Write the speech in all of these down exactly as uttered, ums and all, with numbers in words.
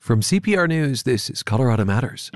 From C P R News, this is Colorado Matters.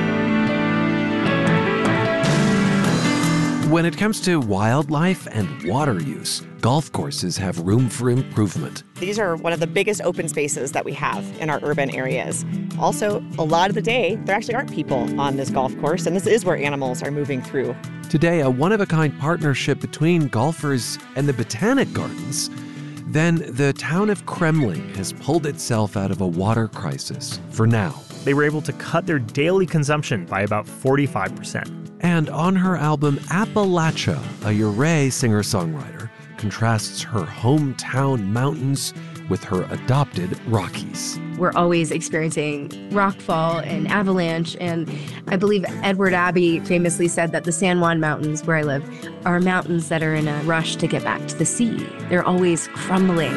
When it comes to wildlife and water use, golf courses have room for improvement. These are one of the biggest open spaces that we have in our urban areas. Also, a lot of the day, there actually aren't people on this golf course, and this is where animals are moving through. Today, a one-of-a-kind partnership between golfers and the Botanic Gardens. Then, the town of Kremling has pulled itself out of a water crisis for now. They were able to cut their daily consumption by about forty-five percent. And on her album Appalachia, a Uray singer-songwriter contrasts her hometown mountains with her adopted Rockies. We're always experiencing rockfall and avalanche, and I believe Edward Abbey famously said that the San Juan Mountains, where I live, are mountains that are in a rush to get back to the sea. They're always crumbling.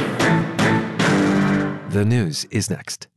The news is next.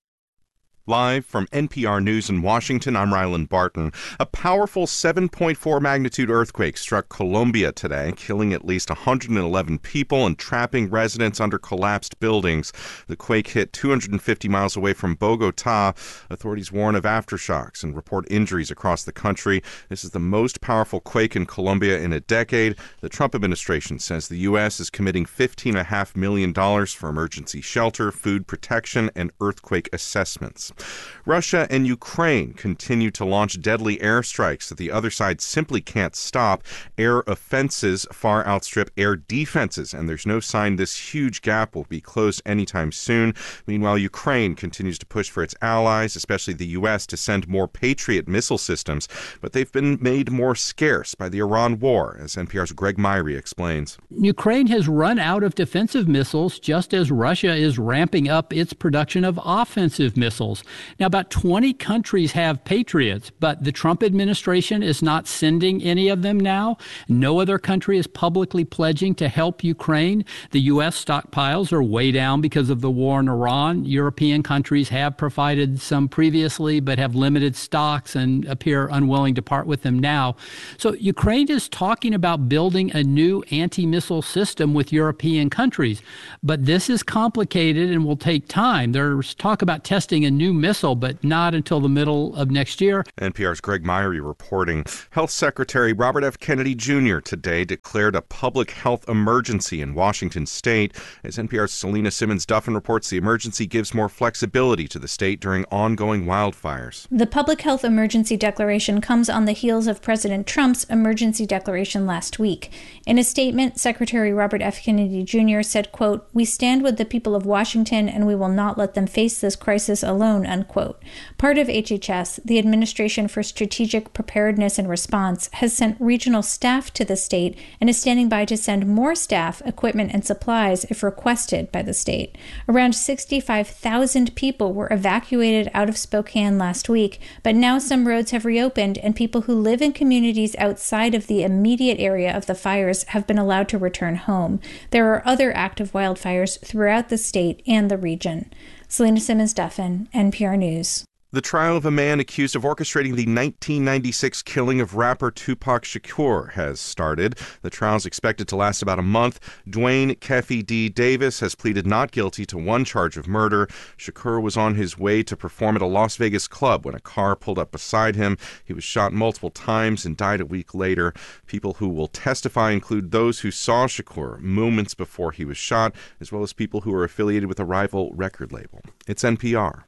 Live from N P R News in Washington, I'm Ryland Barton. A powerful seven point four magnitude earthquake struck Colombia today, killing at least one hundred eleven people and trapping residents under collapsed buildings. The quake hit two hundred fifty miles away from Bogota. Authorities warn of aftershocks and report injuries across the country. This is the most powerful quake in Colombia in a decade. The Trump administration says the U S is committing fifteen point five million dollars for emergency shelter, food protection, and earthquake assessments. Russia and Ukraine continue to launch deadly airstrikes that the other side simply can't stop. Air offenses far outstrip air defenses, and there's no sign this huge gap will be closed anytime soon. Meanwhile, Ukraine continues to push for its allies, especially the U S, to send more Patriot missile systems, but they've been made more scarce by the Iran war, as N P R's Greg Myrie explains. Ukraine has run out of defensive missiles just as Russia is ramping up its production of offensive missiles. Now, about twenty countries have Patriots, but the Trump administration is not sending any of them now. No other country is publicly pledging to help Ukraine. The U S stockpiles are way down because of the war in Iran. European countries have provided some previously, but have limited stocks and appear unwilling to part with them now. So Ukraine is talking about building a new anti-missile system with European countries, but this is complicated and will take time. There's talk about testing a new missile, but not until the middle of next year. N P R's Greg Myrie reporting. Health Secretary Robert F. Kennedy Junior today declared a public health emergency in Washington state. As N P R's Selena Simmons-Duffin reports, the emergency gives more flexibility to the state during ongoing wildfires. The public health emergency declaration comes on the heels of President Trump's emergency declaration last week. In a statement, Secretary Robert F. Kennedy Junior said, quote, "We stand with the people of Washington and we will not let them face this crisis alone," unquote. Part of H H S, the Administration for Strategic Preparedness and Response, has sent regional staff to the state and is standing by to send more staff, equipment, and supplies if requested by the state. Around sixty-five thousand people were evacuated out of Spokane last week, but now some roads have reopened and people who live in communities outside of the immediate area of the fires have been allowed to return home. There are other active wildfires throughout the state and the region. Selena Simmons-Duffin, N P R News. The trial of a man accused of orchestrating the nineteen ninety-six killing of rapper Tupac Shakur has started. The trial is expected to last about a month. Dwayne Keffe D. Davis has pleaded not guilty to one charge of murder. Shakur was on his way to perform at a Las Vegas club when a car pulled up beside him. He was shot multiple times and died a week later. People who will testify include those who saw Shakur moments before he was shot, as well as people who are affiliated with a rival record label. It's N P R.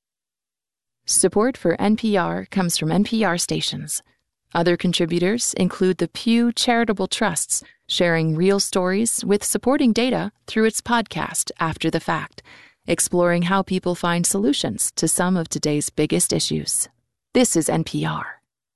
Support for N P R comes from N P R stations. Other contributors include the Pew Charitable Trusts, sharing real stories with supporting data through its podcast, After the Fact, exploring how people find solutions to some of today's biggest issues. This is N P R.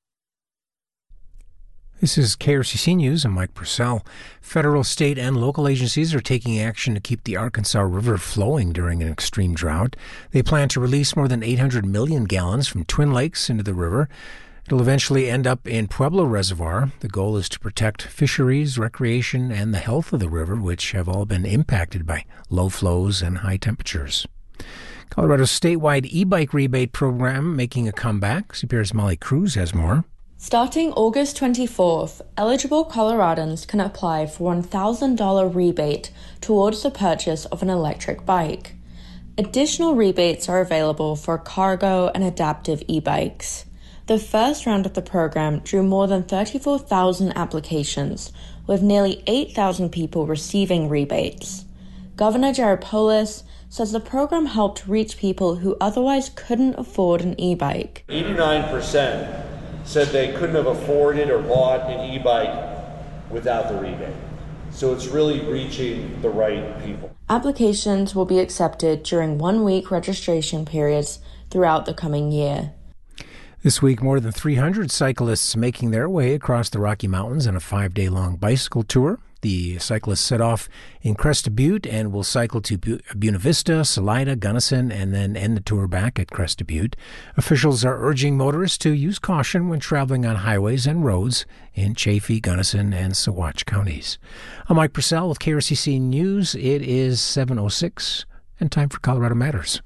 This is K R C C News. I'm Mike Purcell. Federal, state, and local agencies are taking action to keep the Arkansas River flowing during an extreme drought. They plan to release more than eight hundred million gallons from Twin Lakes into the river. It'll eventually end up in Pueblo Reservoir. The goal is to protect fisheries, recreation, and the health of the river, which have all been impacted by low flows and high temperatures. Colorado's statewide e-bike rebate program making a comeback. C P R's Molly Cruz has more. Starting August twenty-fourth, eligible Coloradans can apply for one thousand dollars rebate towards the purchase of an electric bike. Additional rebates are available for cargo and adaptive e-bikes. The first round of the program drew more than thirty-four thousand applications, with nearly eight thousand people receiving rebates. Governor Jared Polis says the program helped reach people who otherwise couldn't afford an e-bike. eighty-nine percent said they couldn't have afforded or bought an e-bike without the rebate. So it's really reaching the right people. Applications will be accepted during one-week registration periods throughout the coming year. This week, more than three hundred cyclists making their way across the Rocky Mountains on a five-day-long bicycle tour. The cyclists set off in Crested Butte and will cycle to Buena Vista, Salida, Gunnison, and then end the tour back at Crested Butte. Officials are urging motorists to use caution when traveling on highways and roads in Chaffee, Gunnison, and Saguache counties. I'm Mike Purcell with K R C C News. It is seven oh six and time for Colorado Matters.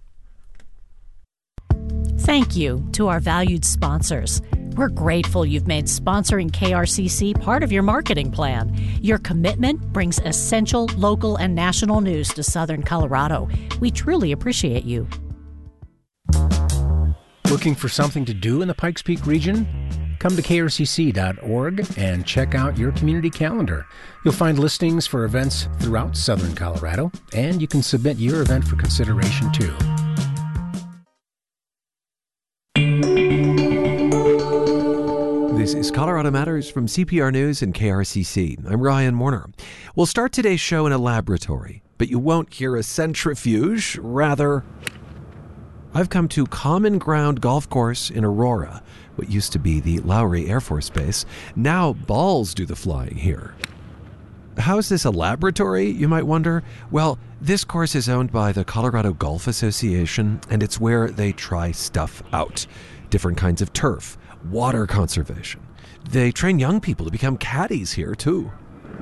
Thank you to our valued sponsors. We're grateful you've made sponsoring K R C C part of your marketing plan. Your commitment brings essential local and national news to Southern Colorado. We truly appreciate you. Looking for something to do in the Pikes Peak region? Come to K R C C dot org and check out your community calendar. You'll find listings for events throughout Southern Colorado, and you can submit your event for consideration too. This is Colorado Matters from C P R News and K R C C. I'm Ryan Warner. We'll start today's show in a laboratory, but you won't hear a centrifuge. Rather, I've come to Common Ground Golf Course in Aurora, what used to be the Lowry Air Force Base. Now balls do the flying here. How is this a laboratory, you might wonder? Well, this course is owned by the Colorado Golf Association, and it's where they try stuff out. Different kinds of turf, water conservation. They train young people to become caddies here, too.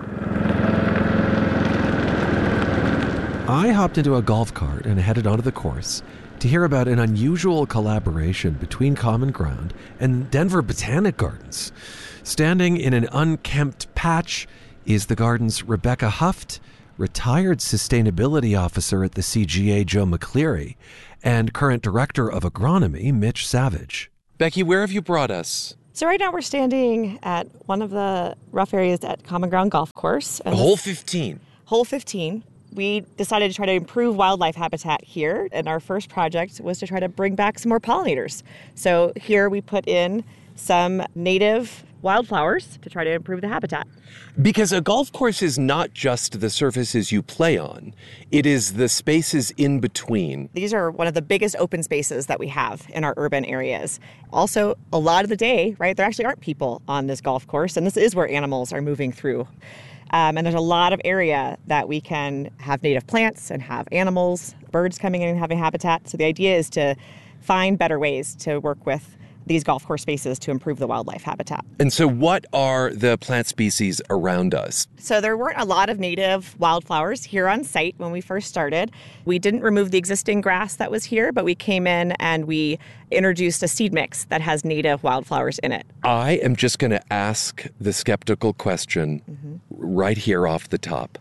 I hopped into a golf cart and headed onto the course to hear about an unusual collaboration between Common Ground and Denver Botanic Gardens. Standing in an unkempt patch is the garden's Rebecca Huft, retired sustainability officer at the C G A Joe McCleary, and current director of agronomy Mitch Savage. Becky, where have you brought us? So right now we're standing at one of the rough areas at Common Ground Golf Course. And hole fifteen. Hole fifteen. We decided to try to improve wildlife habitat here, and our first project was to try to bring back some more pollinators. So here we put in some native wildflowers to try to improve the habitat. Because a golf course is not just the surfaces you play on, it is the spaces in between. These are one of the biggest open spaces that we have in our urban areas. Also, a lot of the day, right, there actually aren't people on this golf course, and this is where animals are moving through. Um, and there's a lot of area that we can have native plants and have animals, birds coming in and having habitat. So the idea is to find better ways to work with these golf course spaces to improve the wildlife habitat. And so what are the plant species around us? So there weren't a lot of native wildflowers here on site when we first started. We didn't remove the existing grass that was here, but we came in and we introduced a seed mix that has native wildflowers in it. I am just going to ask the skeptical question mm-hmm. right here off the top.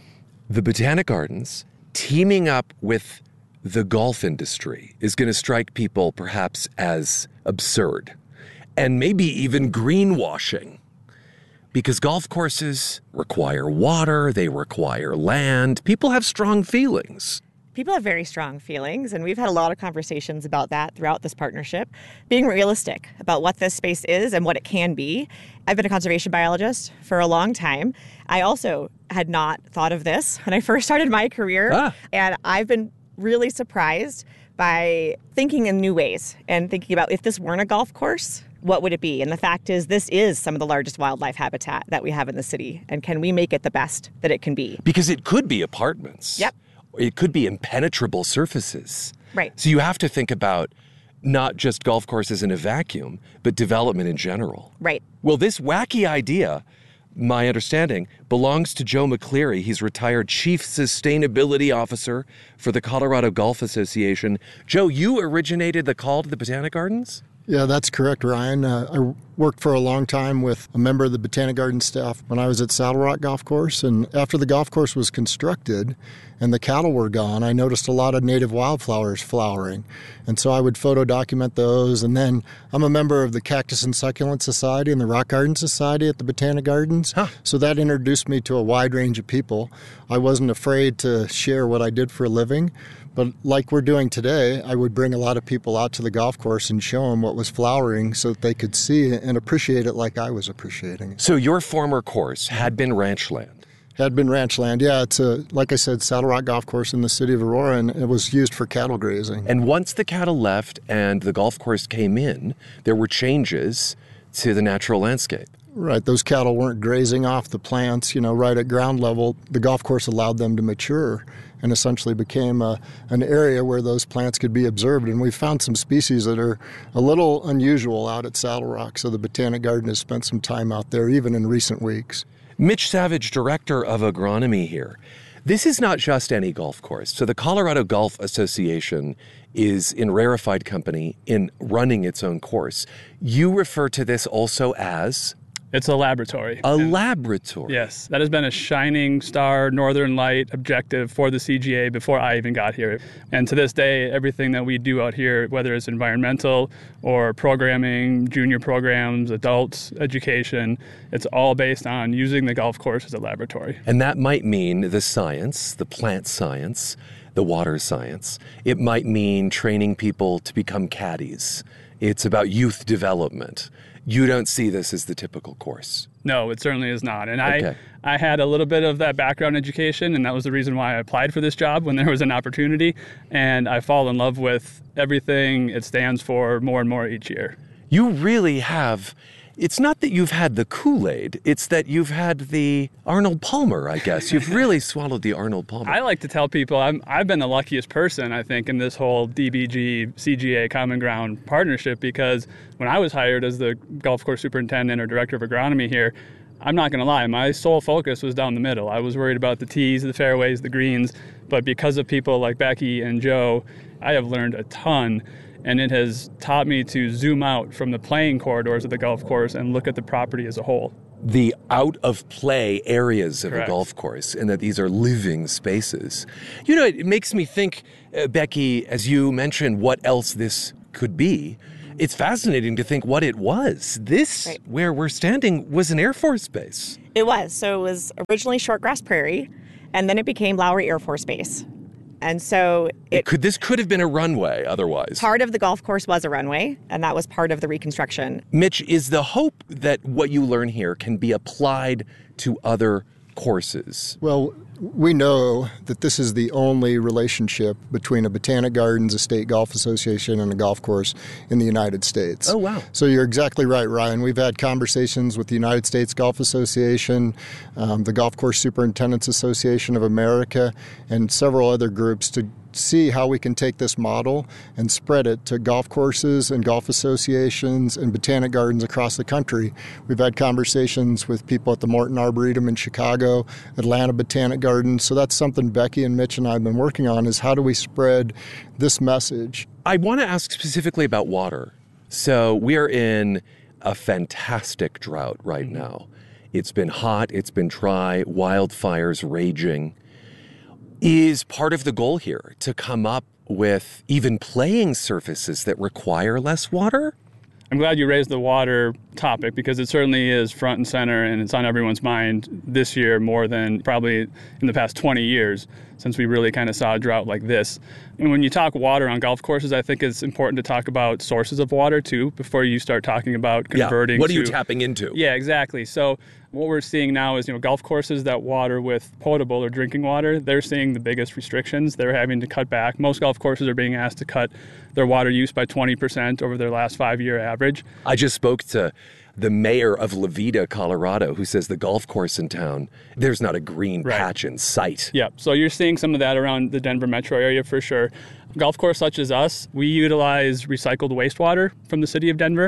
The Botanic Gardens teaming up with the golf industry is going to strike people perhaps as absurd and maybe even greenwashing, because golf courses require water, they require land. People have strong feelings. People have very strong feelings, and we've had a lot of conversations about that throughout this partnership, being realistic about what this space is and what it can be. I've been a conservation biologist for a long time. I also had not thought of this when I first started my career, ah. and I've been really surprised by thinking in new ways and thinking about, if this weren't a golf course, what would it be? And the fact is, this is some of the largest wildlife habitat that we have in the city. And can we make it the best that it can be? Because it could be apartments. Yep. It could be impenetrable surfaces. Right. So you have to think about not just golf courses in a vacuum, but development in general. Right. Well, this wacky idea, my understanding, belongs to Joe McCleary. He's retired Chief Sustainability Officer for the Colorado Golf Association. Joe, you originated the call to the Botanic Gardens? Yeah, that's correct, Ryan. Uh, I worked for a long time with a member of the Botanic Garden staff when I was at Saddle Rock Golf Course. And after the golf course was constructed and the cattle were gone, I noticed a lot of native wildflowers flowering. And so I would photo document those. And then I'm a member of the Cactus and Succulent Society and the Rock Garden Society at the Botanic Gardens. Huh. So that introduced me to a wide range of people. I wasn't afraid to share what I did for a living. But like we're doing today, I would bring a lot of people out to the golf course and show them what was flowering so that they could see and appreciate it like I was appreciating it. So your former course had been ranch land? Had been ranch land, yeah. It's, a, like I said, Saddle Rock Golf Course in the city of Aurora, and it was used for cattle grazing. And once the cattle left and the golf course came in, there were changes to the natural landscape. Right, those cattle weren't grazing off the plants, you know, right at ground level. The golf course allowed them to mature and essentially became a, an area where those plants could be observed. And we found some species that are a little unusual out at Saddle Rock, so the Botanic Garden has spent some time out there, even in recent weeks. Mitch Savage, Director of Agronomy here. This is not just any golf course. So the Colorado Golf Association is in rarefied company in running its own course. You refer to this also as... It's a laboratory. A and laboratory. Yes, that has been a shining star, northern light objective for the C G A before I even got here. And to this day, everything that we do out here, whether it's environmental or programming, junior programs, adults, education, it's all based on using the golf course as a laboratory. And that might mean the science, the plant science, the water science. It might mean training people to become caddies. It's about youth development. You don't see this as the typical course. No, it certainly is not. And okay. I, I had a little bit of that background education, and that was the reason why I applied for this job when there was an opportunity. And I fall in love with everything it stands for more and more each year. You really have... It's not that you've had the Kool-Aid, it's that you've had the Arnold Palmer, I guess. You've really swallowed the Arnold Palmer. I like to tell people I'm, I've been the luckiest person, I think, in this whole D B G, C G A Common Ground partnership, because when I was hired as the golf course superintendent or director of agronomy here, I'm not going to lie, my sole focus was down the middle. I was worried about the tees, the fairways, the greens, but because of people like Becky and Joe, I have learned a ton. And it has taught me to zoom out from the playing corridors of the golf course and look at the property as a whole. The out-of-play areas of Correct. a golf course, and that these are living spaces. You know, it makes me think, uh, Becky, as you mentioned, what else this could be. It's fascinating to think what it was. This, right. where we're standing, was an Air Force base. It was. So it was originally Shortgrass Prairie, and then it became Lowry Air Force Base. And so it, it could this could have been a runway otherwise. Part of the golf course was a runway, and that was part of the reconstruction. Mitch, is the hope that what you learn here can be applied to other courses? Well, we know that this is the only relationship between a Botanic Gardens, a state golf association, and a golf course in the United States. Oh, wow. So you're exactly right, Ryan. We've had conversations with the United States Golf Association, um, the Golf Course Superintendents Association of America, and several other groups to see how we can take this model and spread it to golf courses and golf associations and botanic gardens across the country. We've had conversations with people at the Morton Arboretum in Chicago, Atlanta Botanic Gardens. So that's something Becky and Mitch and I have been working on, is how do we spread this message? I want to ask specifically about water. So we are in a fantastic drought right now. It's been hot, it's been dry, wildfires raging. Is part of the goal here to come up with even playing surfaces that require less water? I'm glad you raised the water topic, because it certainly is front and center, and it's on everyone's mind this year more than probably in the past twenty years, since we really kind of saw a drought like this. And when you talk water on golf courses, I think it's important to talk about sources of water too, before you start talking about converting. Yeah. What are to, you tapping into? Yeah, exactly. So what we're seeing now is, you know, golf courses that water with potable or drinking water, they're seeing the biggest restrictions. They're having to cut back. Most golf courses are being asked to cut their water use by twenty percent over their last five-year average. I just spoke to the mayor of Levita, Colorado, who says the golf course in town, there's not a green right. patch in sight. Yeah, so you're seeing some of that around the Denver metro area for sure. Golf course such as us, we utilize recycled wastewater from the city of Denver.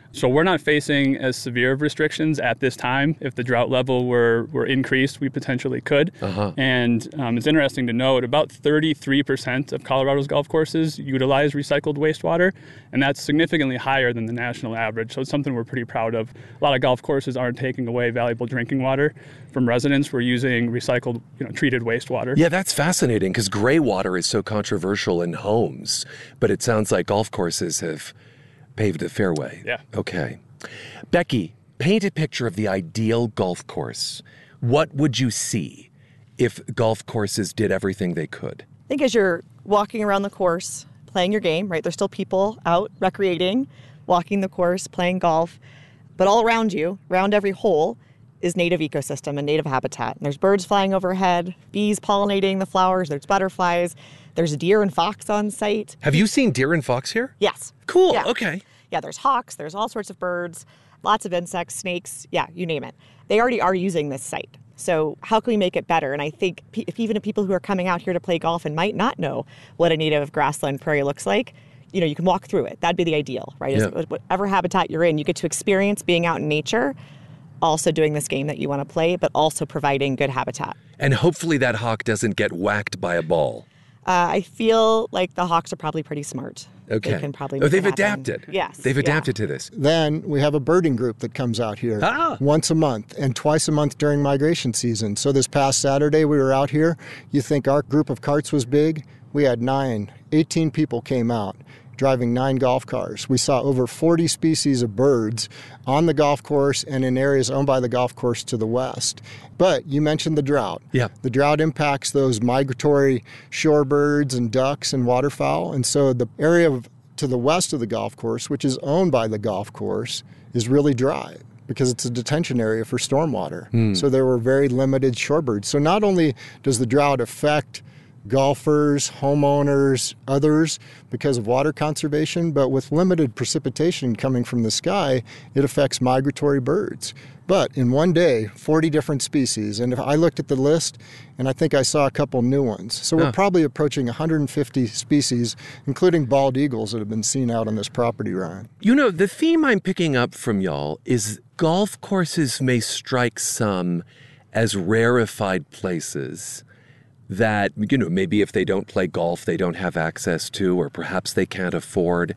So we're not facing as severe of restrictions at this time. If the drought level were, were increased, we potentially could. Uh-huh. And um, it's interesting to note, about thirty-three percent of Colorado's golf courses utilize recycled wastewater, and that's significantly higher than the national average. So it's something we're pretty proud of. A lot of golf courses aren't taking away valuable drinking water from residents. We're using recycled, you know, treated wastewater. Yeah, that's fascinating because gray water is so controversial in homes, but it sounds like golf courses have paved the fairway. Yeah. Okay. Becky, paint a picture of the ideal golf course. What would you see if golf courses did everything they could? I think as you're walking around the course, playing your game, right, there's still people out recreating, walking the course, playing golf, but all around you, around every hole, is native ecosystem and native habitat. And there's birds flying overhead, bees pollinating the flowers, there's butterflies, there's deer and fox on site. Have you seen deer and fox here? Yes. Cool, yeah. Okay. Yeah, there's hawks, there's all sorts of birds, lots of insects, snakes, yeah, you name it. They already are using this site. So how can we make it better? And I think if even if people who are coming out here to play golf and might not know what a native grassland prairie looks like, you know, you can walk through it. That'd be the ideal, right? Yeah. Is whatever habitat you're in, you get to experience being out in nature, also doing this game that you want to play, but also providing good habitat. And hopefully that hawk doesn't get whacked by a ball. Uh, I feel like the hawks are probably pretty smart. Okay. They can probably oh, make they've it happen. adapted. Yes. They've yeah. adapted to this. Then we have a birding group that comes out here ah. once a month and twice a month during migration season. So this past Saturday we were out here. You think our group of carts was big? We had nine, eighteen people came out, driving nine golf cars. We saw over forty species of birds on the golf course and in areas owned by the golf course to the west. But you mentioned the drought. Yeah. The drought impacts those migratory shorebirds and ducks and waterfowl. And so the area of, to the west of the golf course, which is owned by the golf course, is really dry because it's a detention area for stormwater. Mm. So there were very limited shorebirds. So not only does the drought affect golfers, homeowners, others because of water conservation, but with limited precipitation coming from the sky, it affects migratory birds. But in one day, forty different species. And if I looked at the list, and I think I saw a couple new ones. So we're Huh. probably approaching one hundred fifty species, including bald eagles that have been seen out on this property, Ryan. You know, the theme I'm picking up from y'all is golf courses may strike some as rarefied places that, you know, maybe if they don't play golf, they don't have access to, or perhaps they can't afford.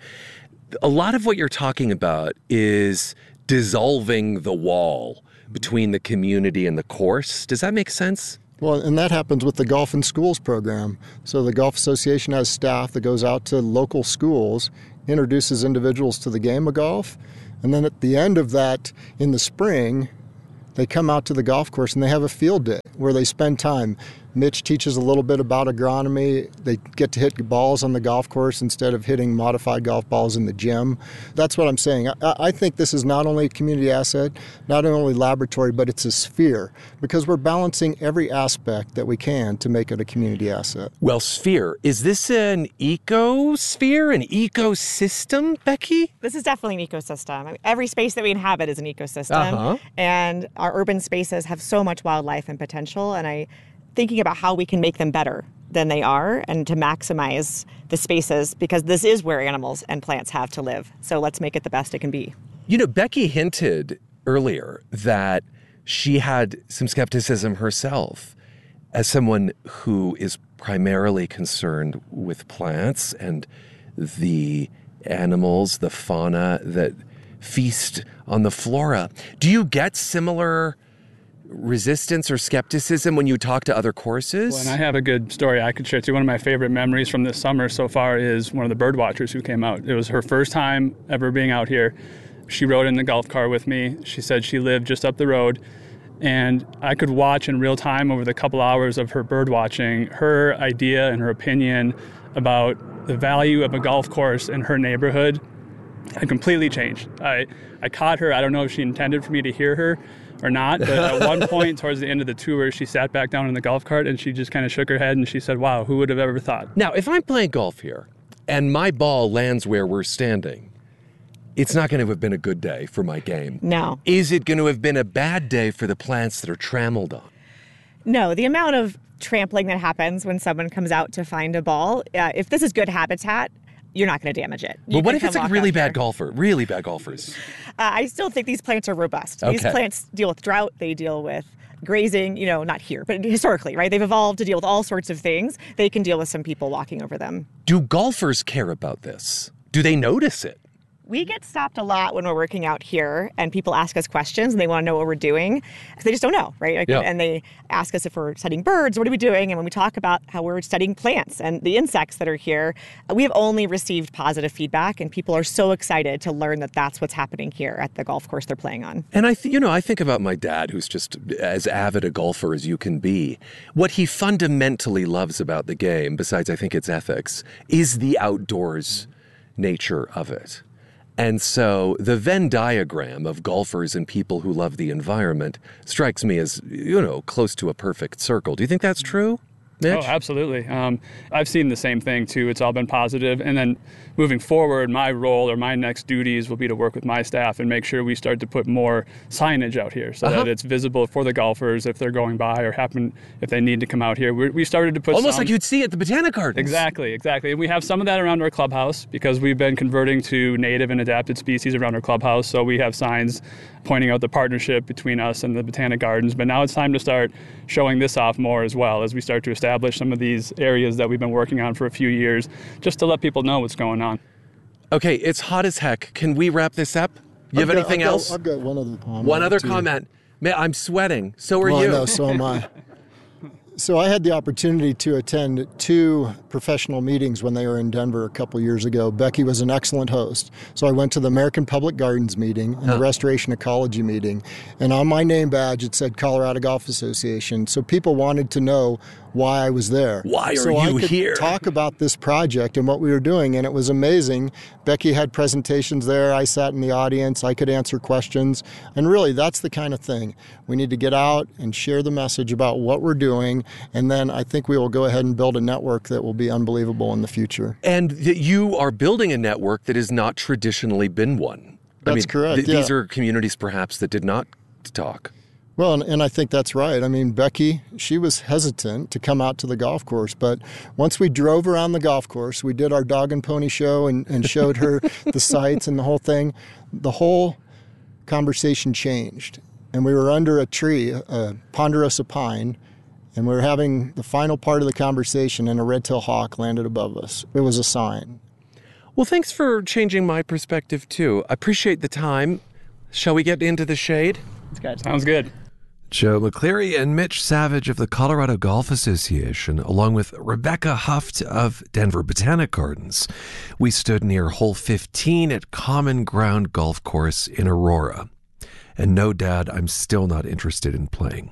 A lot of what you're talking about is dissolving the wall between the community and the course. Does that make sense? Well, and that happens with the Golf in Schools program. So the Golf Association has staff that goes out to local schools, introduces individuals to the game of golf, and then at the end of that, in the spring, they come out to the golf course and they have a field day where they spend time. Mitch teaches a little bit about agronomy. They get to hit balls on the golf course instead of hitting modified golf balls in the gym. That's what I'm saying. I, I think this is not only a community asset, not only laboratory, but it's a sphere because we're balancing every aspect that we can to make it a community asset. Well, sphere, is this an ecosphere, an ecosystem, Becky? This is definitely an ecosystem. I mean, every space that we inhabit is an ecosystem. Uh-huh. And our urban spaces have so much wildlife and potential. And I thinking about how we can make them better than they are and to maximize the spaces because this is where animals and plants have to live. So let's make it the best it can be. You know, Becky hinted earlier that she had some skepticism herself as someone who is primarily concerned with plants and the animals, the fauna that feast on the flora. Do you get similar resistance or skepticism when you talk to other courses? Well, and I have a good story I could share too. One of my favorite memories from this summer so far is one of the bird watchers who came out. It was her first time ever being out here. She rode in the golf car with me. She said she lived just up the road. And I could watch in real time over the couple hours of her bird watching, her idea and her opinion about the value of a golf course in her neighborhood had completely changed. I, I caught her. I don't know if she intended for me to hear her or not, but at one point towards the end of the tour, she sat back down in the golf cart and she just kind of shook her head and she said, wow, who would have ever thought? Now, if I'm playing golf here and my ball lands where we're standing, it's not going to have been a good day for my game. No. Is it going to have been a bad day for the plants that are trammeled on? No, the amount of trampling that happens when someone comes out to find a ball, uh, if this is good habitat, you're not going to damage it. But You what can if it's come like a walk really out bad here. golfer? Really bad golfers. Uh, I still think these plants are robust. These Okay. plants deal with drought. They deal with grazing, you know, not here, but historically, right? They've evolved to deal with all sorts of things. They can deal with some people walking over them. Do golfers care about this? Do they notice it? We get stopped a lot when we're working out here, and people ask us questions and they want to know what we're doing because they just don't know, right? Like, Yeah. And they ask us if we're studying birds, what are we doing? And when we talk about how we're studying plants and the insects that are here, we have only received positive feedback, and people are so excited to learn that that's what's happening here at the golf course they're playing on. And I, th- you know, I think about my dad, who's just as avid a golfer as you can be. What he fundamentally loves about the game, besides I think its ethics, is the outdoors nature of it. And so the Venn diagram of golfers and people who love the environment strikes me as, you know, close to a perfect circle. Do you think that's true, Mitch? Oh, absolutely. Um, I've seen the same thing, too. It's all been positive. And then moving forward, my role or my next duties will be to work with my staff and make sure we start to put more signage out here so Uh-huh. that it's visible for the golfers if they're going by or happen if they need to come out here. We, we started to put Almost some, like you'd see at the Botanic Gardens. Exactly, exactly. And we have some of that around our clubhouse because we've been converting to native and adapted species around our clubhouse. So we have signs pointing out the partnership between us and the Botanic Gardens. But now it's time to start showing this off more as well as we start to establish some of these areas that we've been working on for a few years, just to let people know what's going on. Okay, it's hot as heck. Can we wrap this up? You have I've got- anything I've got- else? I've got one other comment. One other too. comment. Man, I'm sweating. So are well, you. I know, so am I. So I had the opportunity to attend two professional meetings when they were in Denver a couple years ago. Becky was an excellent host. So I went to the American Public Gardens meeting and Huh. the Restoration Ecology meeting. And on my name badge, it said Colorado Golf Association. So people wanted to know why I was there. Why are so you I could here? talk about this project and what we were doing, and it was amazing. Becky had presentations there. I sat in the audience. I could answer questions. And really, that's the kind of thing. We need to get out and share the message about what we're doing, and then I think we will go ahead and build a network that will be unbelievable in the future. And that you are building a network that has not traditionally been one. I That's mean, correct, th- These yeah. are communities perhaps that did not talk. Well, and, and I think that's right. I mean, Becky, she was hesitant to come out to the golf course, but once we drove around the golf course, we did our dog and pony show and, and showed her the sights and the whole thing, the whole conversation changed. And we were under a tree, a ponderosa pine, and we were having the final part of the conversation, and a red-tailed hawk landed above us. It was a sign. Well, thanks for changing my perspective, too. I appreciate the time. Shall we get into the shade? It's good. Sounds good. Joe McCleary and Mitch Savage of the Colorado Golf Association, along with Rebecca Huft of Denver Botanic Gardens. We stood near hole fifteen at Common Ground Golf Course in Aurora. And no, Dad, I'm still not interested in playing.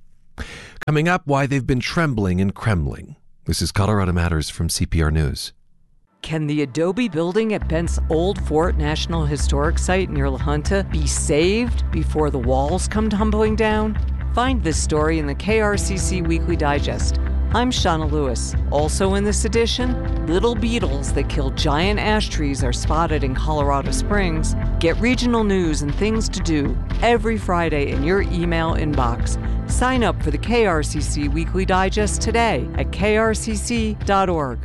Coming up, why they've been trembling and kremling. This is Colorado Matters from C P R News. Can the Adobe building at Bent's Old Fort National Historic Site near La Junta be saved before the walls come tumbling down? Find this story in the K R C C Weekly Digest. I'm Shauna Lewis. Also in this edition, little beetles that kill giant ash trees are spotted in Colorado Springs. Get regional news and things to do every Friday in your email inbox. Sign up for the K R C C Weekly Digest today at k r c c dot org.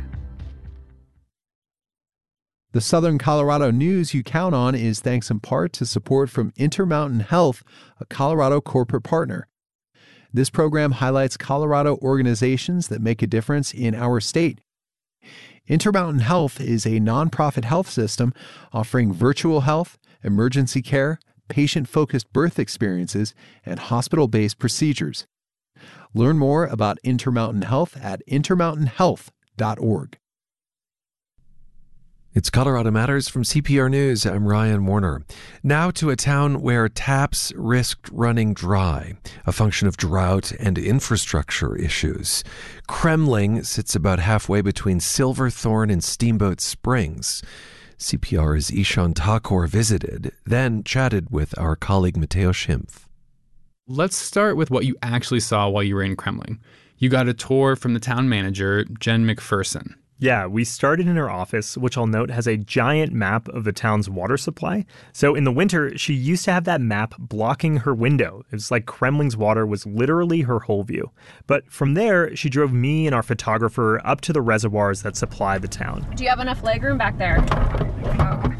The Southern Colorado news you count on is thanks in part to support from Intermountain Health, a Colorado corporate partner. This program highlights Colorado organizations that make a difference in our state. Intermountain Health is a nonprofit health system offering virtual health, emergency care, patient-focused birth experiences, and hospital-based procedures. Learn more about Intermountain Health at intermountain health dot org. It's Colorado Matters from C P R News. I'm Ryan Warner. Now to a town where taps risked running dry, a function of drought and infrastructure issues. Kremling sits about halfway between Silverthorne and Steamboat Springs. C P R's Ishan Thakur visited, then chatted with our colleague Mateo Schimpf. Let's start with what you actually saw while you were in Kremling. You got a tour from the town manager, Jen McPherson. Yeah, we started in her office, which I'll note has a giant map of the town's water supply. So in the winter, she used to have that map blocking her window. It's like Kremling's water was literally her whole view. But from there, she drove me and our photographer up to the reservoirs that supply the town. Do you have enough legroom back there? Okay.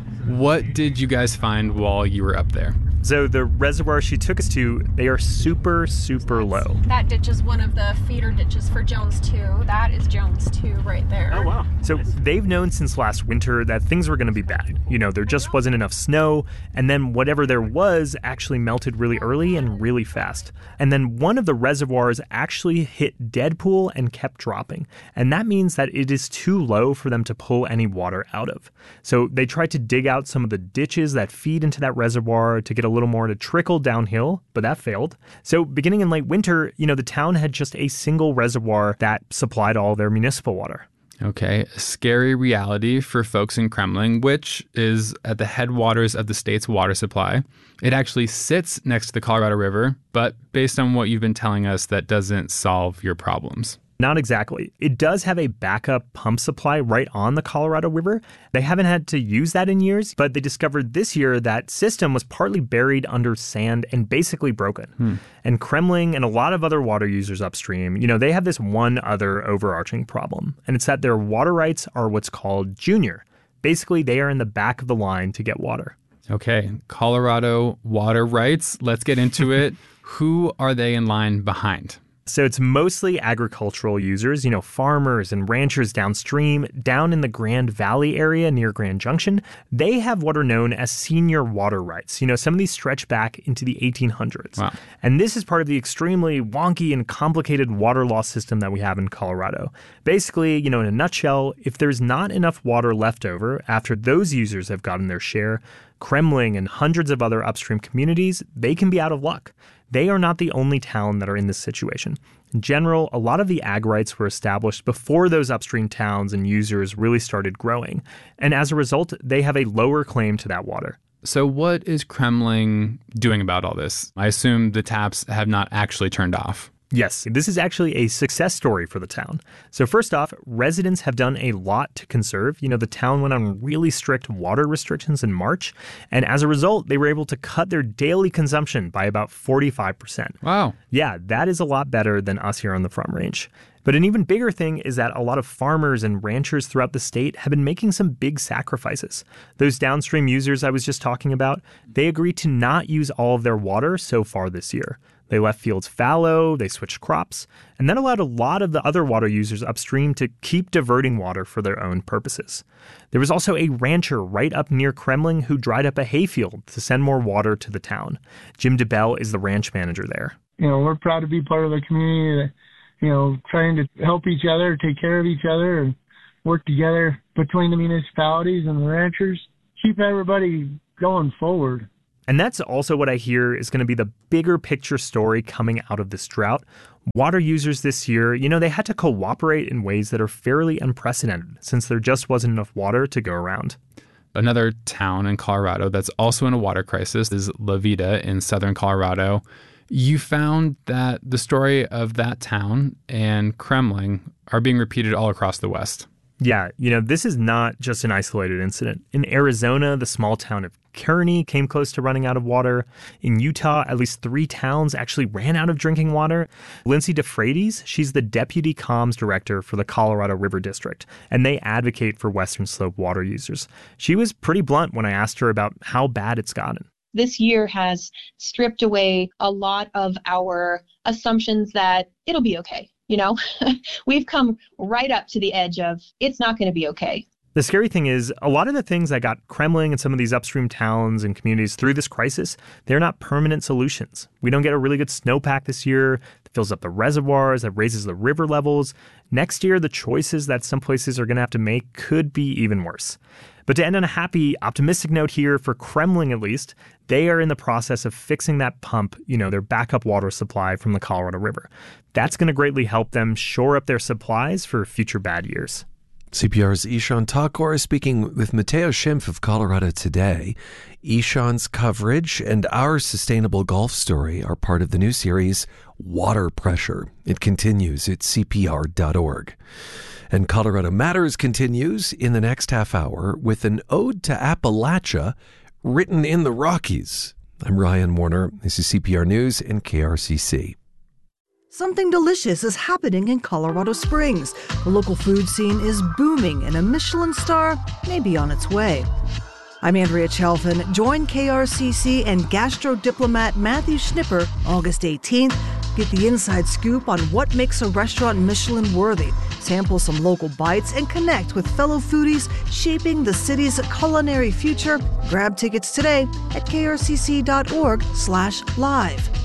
What did you guys find while you were up there? So the reservoir she took us to, they are super, super low. That ditch is one of the feeder ditches for Jones two. That is Jones two right there. Oh, wow. So they've known since last winter that things were going to be bad. You know, there just wasn't enough snow, and then whatever there was actually melted really early and really fast. And then one of the reservoirs actually hit dead pool and kept dropping. And that means that it is too low for them to pull any water out of. So they tried to dig out some of the ditches that feed into that reservoir to get a little more to trickle downhill, but that failed. So beginning in late winter, you know, the town had just a single reservoir that supplied all their municipal water. Okay, a scary reality for folks in Kremling, which is at the headwaters of the state's water supply. It actually sits next to the Colorado River, but based on what you've been telling us, that doesn't solve your problems. Not exactly. It does have a backup pump supply right on the Colorado River. They haven't had to use that in years, but they discovered this year that system was partly buried under sand and basically broken. Hmm. And Kremling and a lot of other water users upstream, you know, they have this one other overarching problem, and it's that their water rights are what's called junior. Basically, they are in the back of the line to get water. Okay, Colorado water rights. Let's get into it. Who are they in line behind? So it's mostly agricultural users, you know, farmers and ranchers downstream, down in the Grand Valley area near Grand Junction. They have what are known as senior water rights. You know, some of these stretch back into the eighteen hundreds. Wow. And this is part of the extremely wonky and complicated water law system that we have in Colorado. Basically, you know, in a nutshell, if there's not enough water left over after those users have gotten their share, Kremling and hundreds of other upstream communities, they can be out of luck. They are not the only town that are in this situation. In general, a lot of the ag rights were established before those upstream towns and users really started growing. And as a result, they have a lower claim to that water. So what is Kremling doing about all this? I assume the taps have not actually turned off. Yes, this is actually a success story for the town. So first off, residents have done a lot to conserve. You know, the town went on really strict water restrictions in March, and as a result, they were able to cut their daily consumption by about forty-five percent. Wow. Yeah, that is a lot better than us here on the Front Range. But an even bigger thing is that a lot of farmers and ranchers throughout the state have been making some big sacrifices. Those downstream users I was just talking about, they agreed to not use all of their water so far this year. They left fields fallow, they switched crops, and that allowed a lot of the other water users upstream to keep diverting water for their own purposes. There was also a rancher right up near Kremling who dried up a hayfield to send more water to the town. Jim DeBell is the ranch manager there. You know, we're proud to be part of the community that, you know, trying to help each other, take care of each other, and work together between the municipalities and the ranchers, keep everybody going forward. And that's also what I hear is going to be the bigger picture story coming out of this drought. Water users this year, you know, they had to cooperate in ways that are fairly unprecedented since there just wasn't enough water to go around. Another town in Colorado that's also in a water crisis is La Vida in southern Colorado. You found that the story of that town and Kremling are being repeated all across the West. Yeah, you know, this is not just an isolated incident. In Arizona, the small town of Kearney came close to running out of water. In Utah, at least three towns actually ran out of drinking water. Lindsay DeFreitas, she's the deputy comms director for the Colorado River District, and they advocate for Western Slope water users. She was pretty blunt when I asked her about how bad it's gotten. This year has stripped away a lot of our assumptions that it'll be okay. You know, we've come right up to the edge of it's not going to be okay. The scary thing is a lot of the things that got Kremling and some of these upstream towns and communities through this crisis, they're not permanent solutions. We don't get a really good snowpack this year that fills up the reservoirs, that raises the river levels. Next year, the choices that some places are going to have to make could be even worse. But to end on a happy, optimistic note here, for Kremling at least, they are in the process of fixing that pump, you know, their backup water supply from the Colorado River. That's going to greatly help them shore up their supplies for future bad years. C P R's Ishan Thakur is speaking with Matteo Schimpf of Colorado Today. Ishan's coverage and our sustainable golf story are part of the new series, Water Pressure. It continues at C P R dot org. And Colorado Matters continues in the next half hour with an ode to Appalachia written in the Rockies. I'm Ryan Warner. This is C P R News and K R C C. Something delicious is happening in Colorado Springs. The local food scene is booming, and a Michelin star may be on its way. I'm Andrea Chalfin. Join K R C C and gastro diplomat Matthew Schnipper August eighteenth. Get the inside scoop on what makes a restaurant Michelin worthy. Sample some local bites and connect with fellow foodies shaping the city's culinary future. Grab tickets today at krcc.org slash live.